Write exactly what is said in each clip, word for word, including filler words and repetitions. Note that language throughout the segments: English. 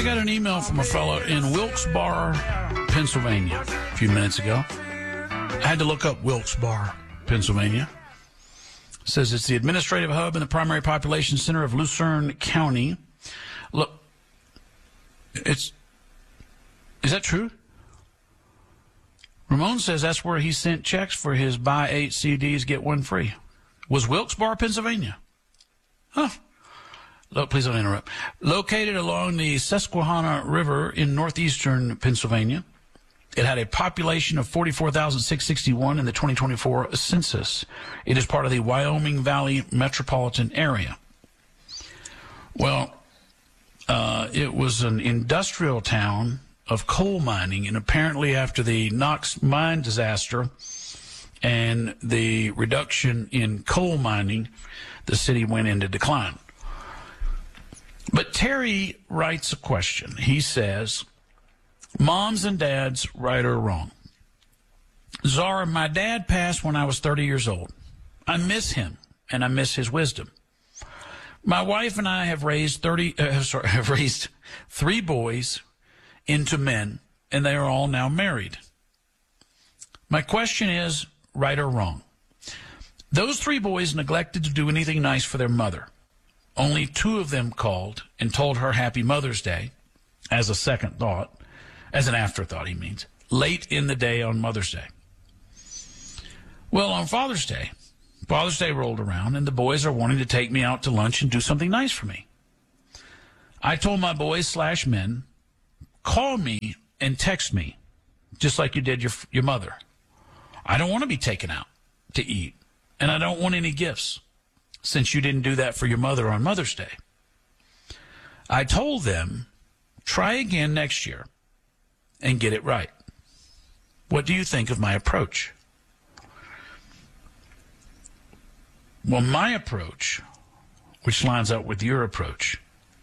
I got an email from a fellow in Wilkes-Barre, Pennsylvania, a few minutes ago. I had to look up Wilkes-Barre, Pennsylvania. It says it's the administrative hub and the primary population center of Lucerne County. Look, it's, is that true? Ramon says that's where he sent checks for his buy eight C Ds, get one free. Was Wilkes-Barre, Pennsylvania? Huh. Look, please don't interrupt. Located along the Susquehanna River in northeastern Pennsylvania, it had a population of forty-four thousand six hundred sixty-one in the twenty twenty-four census. It is part of the Wyoming Valley metropolitan area. Well, uh, it was an industrial town of coal mining, and apparently after the Knox mine disaster and the reduction in coal mining, the city went into decline. But Terry writes a question. He says, moms and dads, right or wrong? Zara, my dad passed when I was thirty years old. I miss him, and I miss his wisdom. My wife and I have raised thirty. Uh, sorry, have raised three boys into men, and they are all now married. My question is, right or wrong? Those three boys neglected to do anything nice for their mother. Only two of them called and told her Happy Mother's Day as a second thought, as an afterthought, he means, late in the day on Mother's Day. Well, on Father's Day, Father's Day rolled around, and the boys are wanting to take me out to lunch and do something nice for me. I told my boys slash men, call me and text me, just like you did your your mother. I don't want to be taken out to eat, and I don't want any gifts, since you didn't do that for your mother on Mother's Day. I told them, try again next year and get it right. What do you think of my approach? Well, my approach, which lines up with your approach,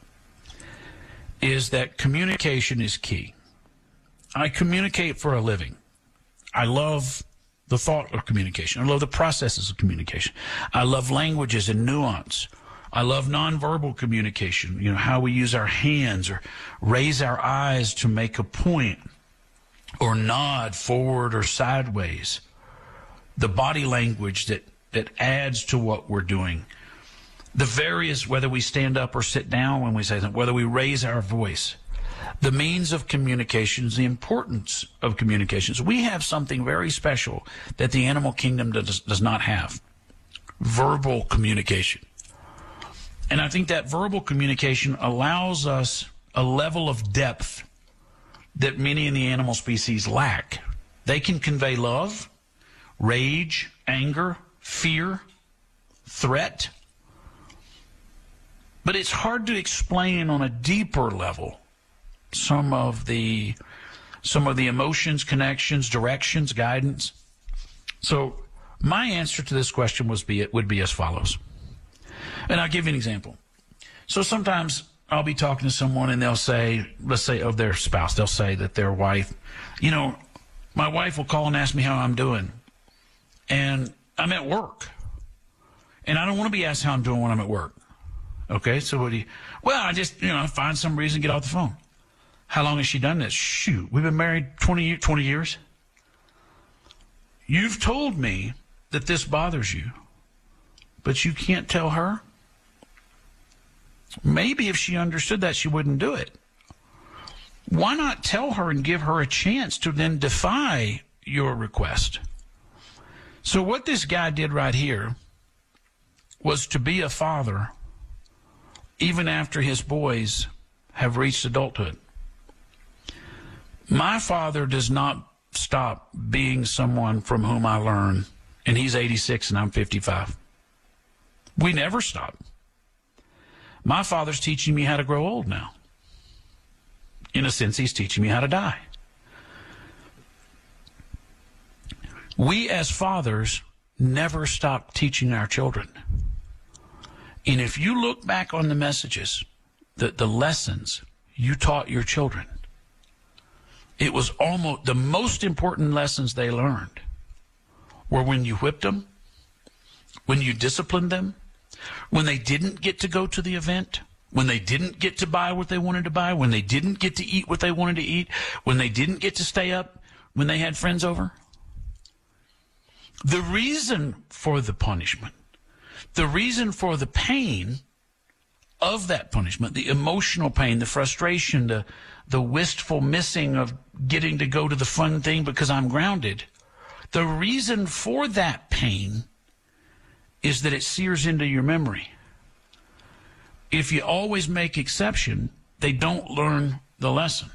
is that communication is key. I communicate for a living. I love the thought of communication. I love the processes of communication. I love languages and nuance. I love nonverbal communication, you know, how we use our hands or raise our eyes to make a point or nod forward or sideways. The body language that, that adds to what we're doing. The various, whether we stand up or sit down when we say something, whether we raise our voice. The means of communications, the importance of communications. We have something very special that the animal kingdom does, does not have. Verbal communication. And I think that verbal communication allows us a level of depth that many in the animal species lack. They can convey love, rage, anger, fear, threat. But it's hard to explain on a deeper level some of the some of the emotions, connections, directions, guidance. So my answer to this question was be would be as follows. And I'll give you an example. So sometimes I'll be talking to someone and they'll say, let's say of their spouse, they'll say that their wife, you know, my wife will call and ask me how I'm doing. And I'm at work. And I don't want to be asked how I'm doing when I'm at work. Okay, so what do you, well, I just, you know, find some reason to get off the phone. How long has she done this? Shoot, we've been married twenty, twenty years. You've told me that this bothers you, but you can't tell her? Maybe if she understood that, she wouldn't do it. Why not tell her and give her a chance to then defy your request? So what this guy did right here was to be a father even after his boys have reached adulthood. My father does not stop being someone from whom I learn, and he's eighty-six and I'm fifty-five. We never stop. My father's teaching me how to grow old now. In a sense, he's teaching me how to die. We as fathers never stop teaching our children. And if you look back on the messages, the, the lessons you taught your children, it was almost the most important lessons they learned were when you whipped them, when you disciplined them, when they didn't get to go to the event, when they didn't get to buy what they wanted to buy, when they didn't get to eat what they wanted to eat, when they didn't get to stay up when they had friends over? The reason for the punishment, the reason for the pain of that punishment, the emotional pain, the frustration, the, the wistful missing of getting to go to the fun thing because I'm grounded, the reason for that pain is that it sears into your memory. If you always make exception, they don't learn the lesson.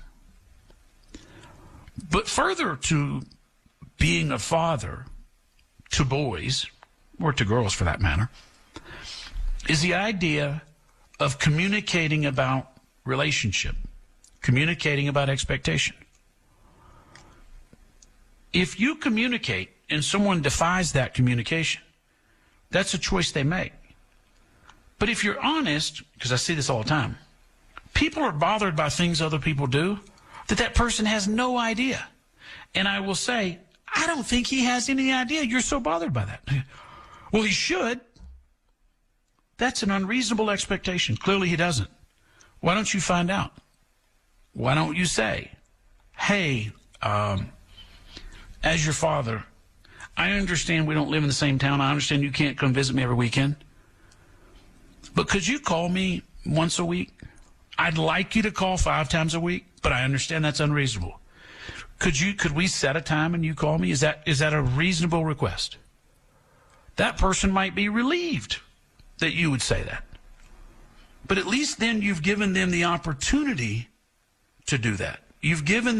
But further to being a father to boys, or to girls for that matter, is the idea of communicating about relationship, communicating about expectation. If you communicate and someone defies that communication, that's a choice they make. But if you're honest, because I see this all the time, people are bothered by things other people do that that person has no idea. And I will say, I don't think he has any idea you're so bothered by that. Well, he should. That's an unreasonable expectation. Clearly he doesn't. Why don't you find out? Why don't you say, hey, um, as your father, I understand we don't live in the same town. I understand you can't come visit me every weekend. But could you call me once a week? I'd like you to call five times a week, but I understand that's unreasonable. Could you, could we set a time and you call me? Is that, is that a reasonable request? That person might be relieved that you would say that. But at least then you've given them the opportunity to do that. You've given